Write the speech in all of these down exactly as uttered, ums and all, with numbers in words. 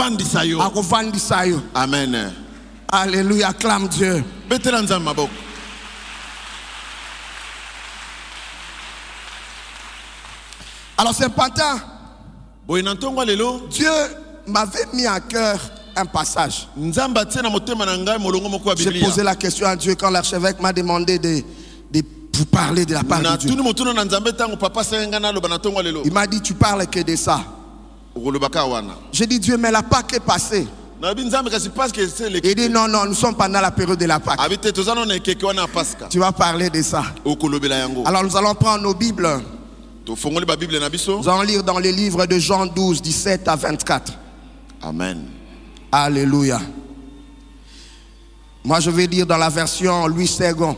akovandisa yo. Amen. Alléluia, acclame Dieu. Betela nzambe maboko. Alors c'est important. Dieu m'avait mis à cœur un passage. J'ai posé la question à Dieu quand l'archevêque m'a demandé de, de vous parler de la part de Dieu. Il m'a dit, tu parles que de ça. J'ai dit, Dieu, mais la Pâque est passée. Il dit, non, non, nous sommes pendant la période de la Pâque. Tu vas parler de ça. Alors nous allons prendre nos Bibles. Nous allons lire dans les livres de Jean douze, dix-sept à vingt-quatre. Amen. Alléluia. Moi je vais dire dans la version Louis Segond.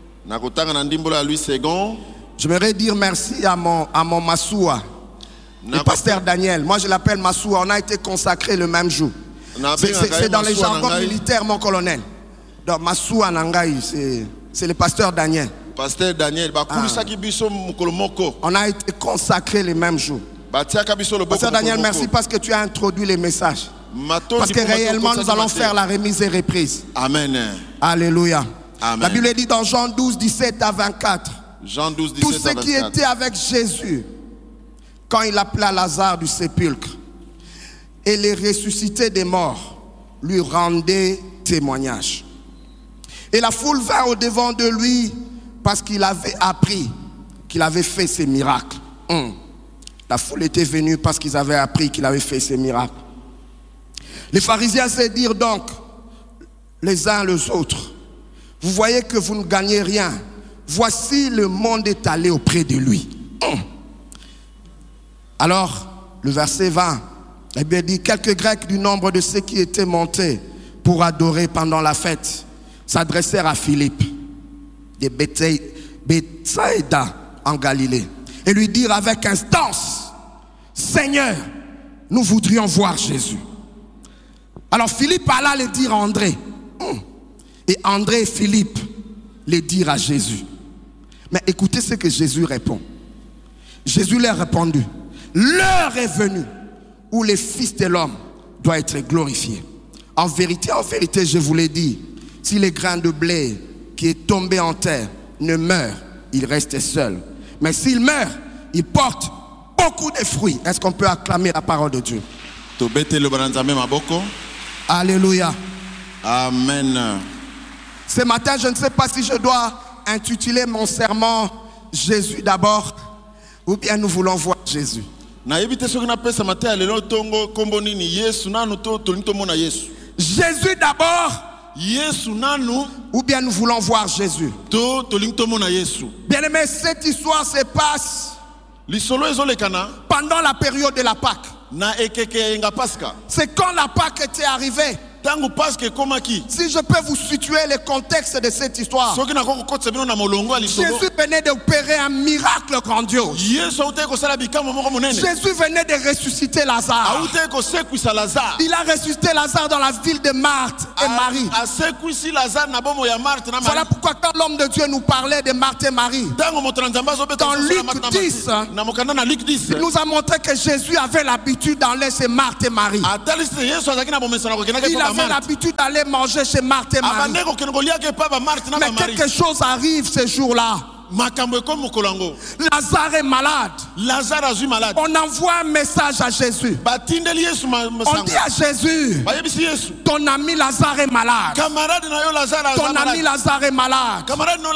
J'aimerais dire merci à mon, à mon Massoua, le pasteur Daniel. Moi je l'appelle Massoua, on a été consacré le même jour. C'est dans les jargons militaires, mon colonel. Donc Massoua Nangaï, c'est le pasteur Daniel. Pasteur Daniel, ah. On a été consacré le même jour. Pasteur Daniel, merci parce que tu as introduit les messages. Parce que réellement nous allons faire la remise et reprise. Amen. Alléluia. Amen. La Bible dit dans Jean douze, dix-sept à vingt-quatre. Jean douze, dix-sept Tous ceux qui étaient avec Jésus quand il appela Lazare du sépulcre et les ressuscités des morts lui rendaient témoignage. Et la foule vint au devant de lui parce qu'il avait appris qu'il avait fait ces miracles. Hum. La foule était venue parce qu'ils avaient appris qu'il avait fait ces miracles. Les pharisiens se dirent donc les uns les autres, vous voyez que vous ne gagnez rien. Voici le monde est allé auprès de lui. Hum. Alors, le verset vingt, la Bible dit, quelques Grecs du nombre de ceux qui étaient montés pour adorer pendant la fête s'adressèrent à Philippe de Bethsaïda en Galilée et lui dirent avec instance, Seigneur, nous voudrions voir Jésus. Alors Philippe alla le dire à André et André et Philippe le dirent à Jésus. Mais écoutez ce que Jésus répond. Jésus leur répondit, l'heure est venue où le Fils de l'homme doit être glorifié. En vérité, en vérité, je vous l'ai dit, si le grain de blé qui est tombé en terre ne meurt, il reste seul. Mais s'il meurt, il porte beaucoup de fruits. Est-ce qu'on peut acclamer la parole de Dieu? Alléluia. Amen. Ce matin, je ne sais pas si je dois intituler mon sermon Jésus d'abord ou bien nous voulons voir Jésus. Jésus d'abord ou bien nous voulons voir Jésus. Bien aimé, cette histoire se passe pendant la période de la Pâque. C'est quand la Pâque était arrivée. Si je peux vous situer le contexte de cette histoire, Jésus venait d'opérer un miracle grandiose. Jésus venait de ressusciter Lazare. Il a ressuscité Lazare dans la ville de Marthe et Marie. Voilà pourquoi quand l'homme de Dieu nous parlait de Marthe et Marie, dans Luc dix, il nous a montré que Jésus avait l'habitude d'aller chez Marthe et Marie. Il avait l'habitude d'aller manger chez Marthe et Marie. Mais quelque chose arrive ce jour-là. Lazare est malade. On envoie un message à Jésus. On dit à Jésus, ton ami Lazare est malade. Ton ami Lazare est malade.